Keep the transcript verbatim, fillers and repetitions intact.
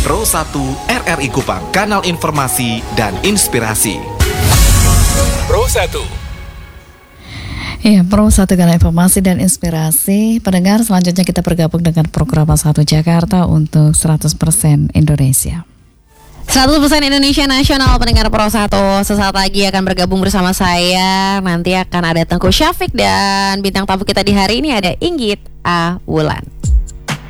Pro satu R R I Kupang, kanal informasi dan inspirasi. Pro satu. Ya, Pro satu kanal informasi dan inspirasi. Pendengar, selanjutnya kita bergabung dengan program satu Jakarta untuk seratus persen Indonesia. seratus persen Indonesia Nasional, pendengar Pro satu. Sesaat lagi akan bergabung bersama saya. Nanti akan ada Tengku Syafiq dan bintang tamu kita di hari ini ada Inggit Awulan.